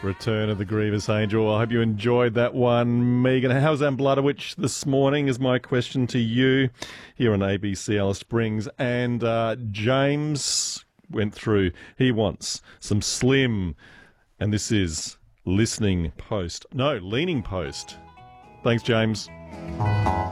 Return of the Grievous Angel. I hope you enjoyed that one. Megan, how's Ambladowitch this morning is my question to you here on ABC Alice Springs. And James went through. He wants some Slim. And this is Leaning Post. Thanks, James.